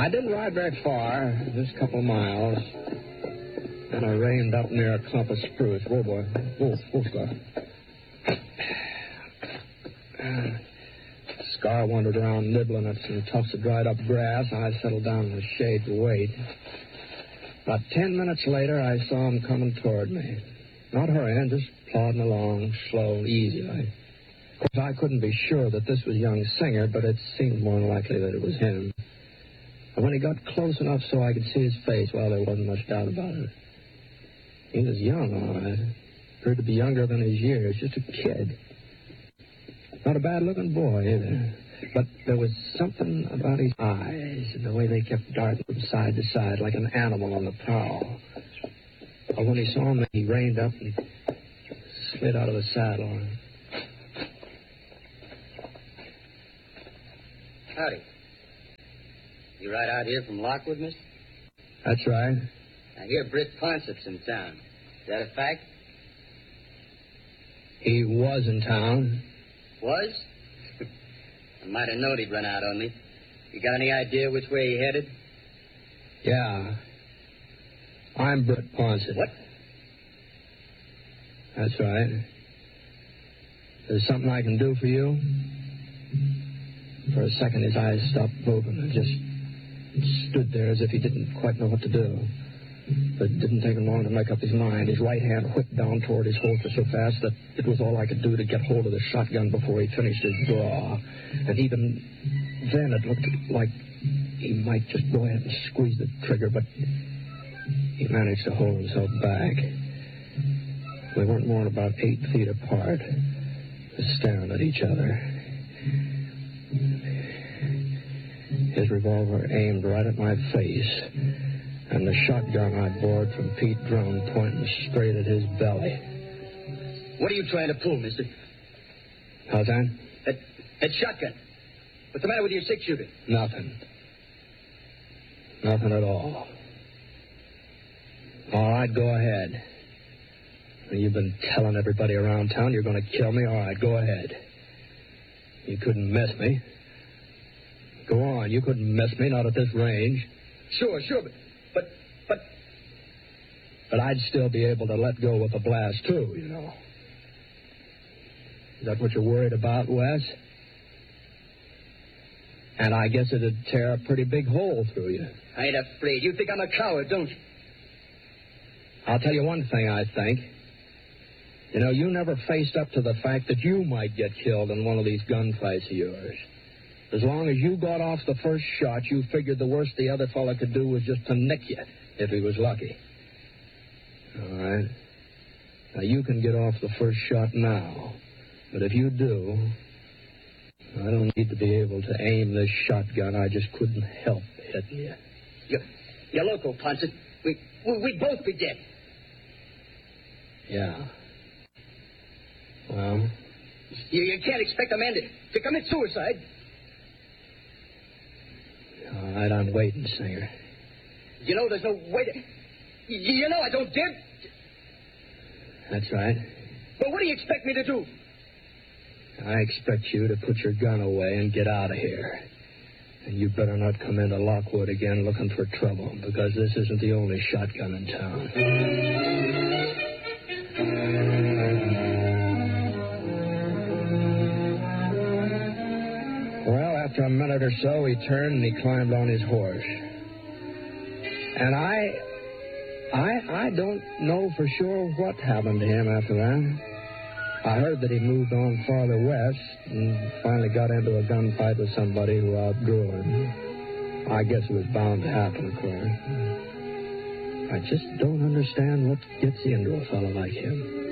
I didn't ride very far, just a couple of miles. Then I reined up near a clump of spruce. Whoa, boy. Whoa, Scar. Scar wandered around nibbling at some tufts of dried-up grass. I settled down in the shade to wait. About 10 minutes later, I saw him coming toward me. Not hurrying, just plodding along, slow, easy. Of course, I couldn't be sure that this was young Singer, but it seemed more likely that it was him. And when he got close enough so I could see his face, well, there wasn't much doubt about it. He was young, all right. Appeared to be younger than his years, just a kid. Not a bad-looking boy, either. But there was something about his eyes and the way they kept darting from side to side like an animal on the prowl. But when he saw me, he reined up and slid out of the saddle. Howdy. You right out here from Lockwood, mister? That's right. I hear Britt Ponsip's in town. Is that a fact? He was in town. Was? I might have known he'd run out on me. You got any idea which way he headed? Yeah. I'm Britt Ponsip. What? That's right. There's something I can do for you? For a second, his eyes stopped moving and just stood there as if he didn't quite know what to do. But it didn't take him long to make up his mind. His right hand whipped down toward his holster so fast that it was all I could do to get hold of the shotgun before he finished his draw. And even then, it looked like he might just go ahead and squeeze the trigger, but he managed to hold himself back. We weren't more than about 8 feet apart, just staring at each other. His revolver aimed right at my face, and the shotgun I borrowed from Pete Drone pointing straight at his belly. What are you trying to pull, mister? How's that? That shotgun. What's the matter with your six-shooter? Nothing. Nothing at all. All right, go ahead. You've been telling everybody around town you're going to kill me. All right, go ahead. You couldn't miss me. Go on, you couldn't miss me, not at this range. Sure, But I'd still be able to let go with a blast, too, you know. Is that what you're worried about, Wes? And I guess it'd tear a pretty big hole through you. I ain't afraid. You think I'm a coward, don't you? I'll tell you one thing, I think. You know, you never faced up to the fact that you might get killed in one of these gunfights of yours. As long as you got off the first shot, you figured the worst the other fella could do was just to nick you, if he was lucky. All right. Now, you can get off the first shot now. But if you do, I don't need to be able to aim this shotgun. I just couldn't help hitting you. You're loco, Ponset. We'd both be dead. Yeah. Well? You can't expect a man to commit suicide. All right, I'm waiting, Singer. You know there's no way to... You know I don't dare... That's right. But what do you expect me to do? I expect you to put your gun away and get out of here. And you better not come into Lockwood again looking for trouble, because this isn't the only shotgun in town. Well, after a minute or so, he turned and he climbed on his horse. And I don't know for sure what happened to him after that. I heard that he moved on farther west and finally got into a gunfight with somebody who outdrew him. I guess it was bound to happen, of course. I just don't understand what gets into a fellow like him.